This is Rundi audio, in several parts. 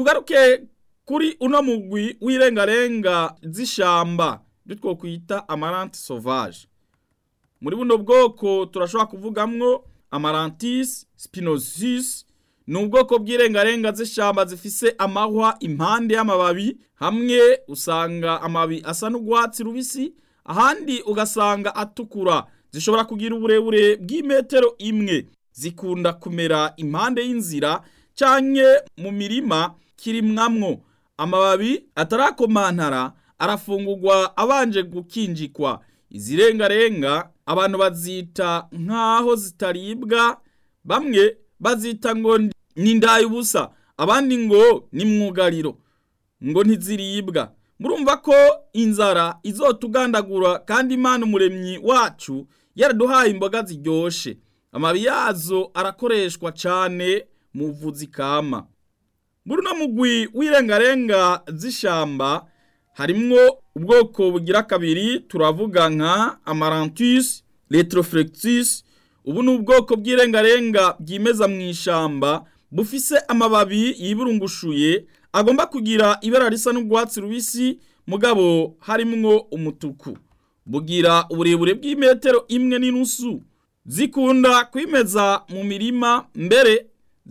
tugaruke kuri uno mugwi w'irengarenga z'ishamba bitwo kwita amaranti sauvage. Muri buno bwoko turashobora kuvugamwo amarantis spinosus, ni ubwoko bw'irengarenga z'ishamba zifise amahwa impande y'amababi, hamwe usanga amababi asa n'urwatsi rubisi, ahandi ugasanga atukura. Zishobora kugira uburebure bw'imetero imwe, zikunda kumera impande y'inzira canke mu mirima kirimwamwo. Amababi atarakomantara arafungurwa abanje gukinjikwa. Izi rengarenga abantu bazita nkaho zitaribwa, bamwe bazita ngo ni ndayubusa, abandi ngo ni mwugariro, ngo ntiziribwa. Murumva ko inzara izotugandagura, kandi Imana umuremyi wacu yaraduhaye imboga ziryoshe. Amababi yazo arakoreshwa cane mu buvuzi kama. Muri no mugwi w'irengarenga z'ishamba harimwo ubwoko bugira kabiri, turavuga nka amaranthus retroflexus. Ubu ni ubwoko bw'irengarenga bwimeza mu ishamba, bufise amababi yiburungushuye agomba kugira ibara risa n'urwatsi rubisi, mugabo harimwo umutuku. Bugira uburebure bw'imetero imwe n'inusu. Zikunda kwimeza mu mirima, mbere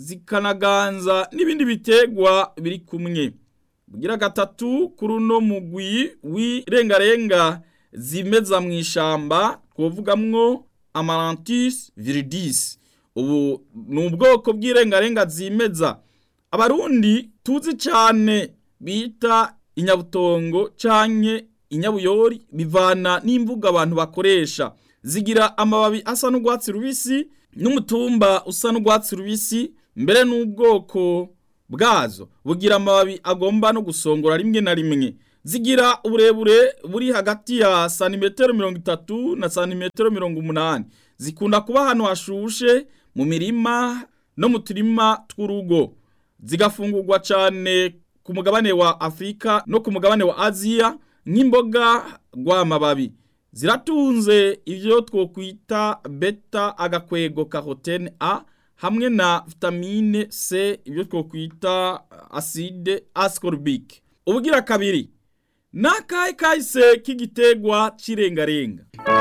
zikanaganza n'ibindi bitegwa biri kumwe. Bugira gatatu kuri uno mugwi w'irengarenga zimeza mu ishamba, twovugamwo amaranthus viridis. Ubu ni ubwoko bw'irengarenga zimeza Abarundi tuzi cyane bita inyabutongo canke inyabuyori, bivana n'imvugo abantu bakoresha. Zigira amababi asa n'urwatsi rubisi n'umutumba usa n'urwatsi rubisi, mbere n'ubwoko bwazo bugira amababi agomba no gusongora rimwe na rimwe. Zigira uburebure buri hagati ya santimetero 30 na santimetero 80. Zikunda kuba hano hashushe mu mirima no mu turima tw'urugo. Zigafungurwa cyane ku mugabane wa Afrika no ku mugabane wa Aziya nk'imboga rw'amababi. Ziratunze ivyo twokwita beta agakwego carotene A hamwe na vitamine C, ivyo twokwita acide ascorbic. Ubugira kabiri, nakahe kahise k'igitegwa c'irengarenga.